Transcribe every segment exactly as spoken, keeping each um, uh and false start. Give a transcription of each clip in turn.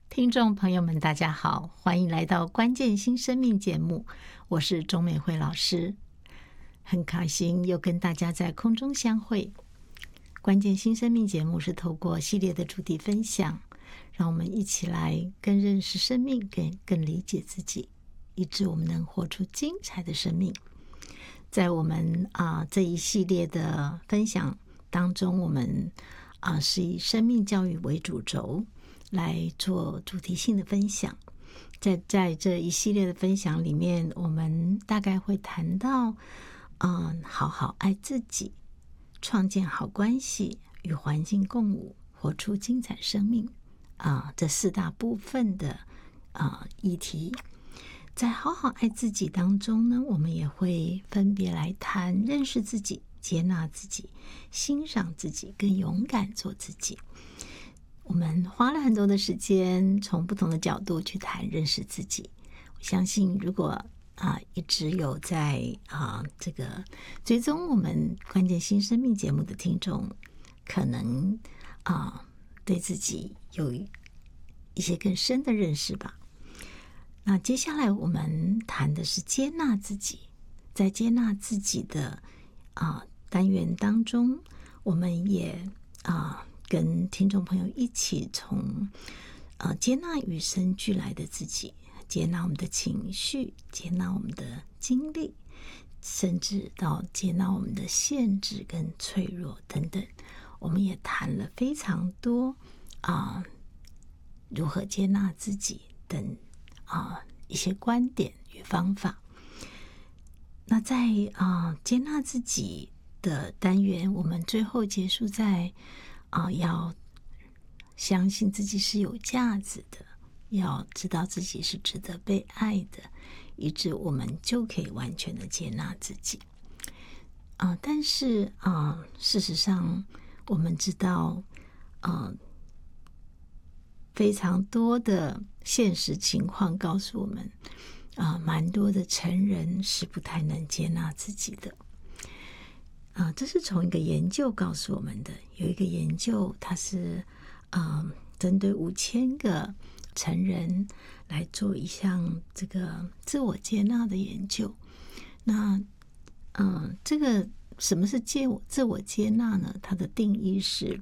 听众朋友们大家好，欢迎来到关键新生命节目，我是钟美惠老师。很开心又跟大家在空中相会。关键新生命节目是透过系列的主题分享，让我们一起来更认识生命，更更理解自己，以致我们能活出精彩的生命。在我们啊、呃、这一系列的分享当中，我们啊、呃、是以生命教育为主轴来做主题性的分享。在在这一系列的分享里面，我们大概会谈到嗯，好好爱自己，创建好关系，与环境共舞，活出精彩生命啊、呃，这四大部分的啊、呃、议题。在好好爱自己当中呢，我们也会分别来谈认识自己、接纳自己、欣赏自己，更勇敢做自己。我们花了很多的时间，从不同的角度去谈认识自己。我相信，如果啊、呃，一直有在啊、呃、这个追踪我们关键新生命节目的听众，可能啊、呃、对自己有一些更深的认识吧。那接下来我们谈的是接纳自己，在接纳自己的啊、呃、单元当中，我们也啊。呃跟听众朋友一起从呃接纳与生俱来的自己，接纳我们的情绪，接纳我们的经历，甚至到接纳我们的限制跟脆弱等等，我们也谈了非常多啊、呃、如何接纳自己等啊、呃、一些观点与方法。那在啊、呃、接纳自己的单元，我们最后结束在啊、呃，要相信自己是有价值的，要知道自己是值得被爱的，以致我们就可以完全的接纳自己。啊、呃，但是啊、呃，事实上我们知道，呃，非常多的现实情况告诉我们，啊、呃，蛮多的成人是不太能接纳自己的。啊、呃，这是从一个研究告诉我们的。有一个研究，它是呃针对五千个成人来做一项这个自我接纳的研究。那嗯、呃，这个什么是接我自我接纳呢？它的定义是，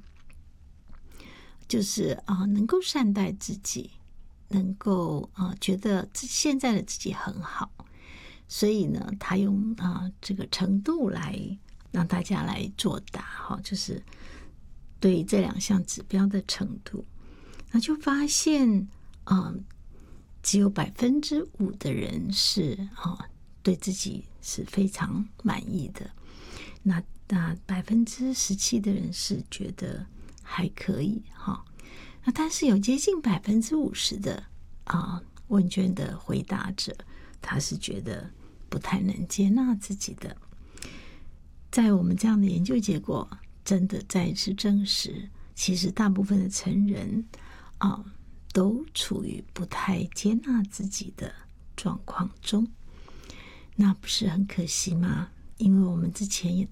就是啊、呃，能够善待自己，能够啊、呃、觉得现在的自己很好，所以呢，他用啊、呃、这个程度来让大家来作答，哈，就是对这两项指标的程度，那就发现，啊、呃，只有百分之五的人是啊、呃、对自己是非常满意的，那那百分之十七的人是觉得还可以，哈，那但是有接近百分之五十的啊、呃、问卷的回答者，他是觉得不太能接纳自己的。在我们这样的研究结果，真的再一次证实，其实大部分的成人啊、呃，都处于不太接纳自己的状况中。那不是很可惜吗？因为我们之前也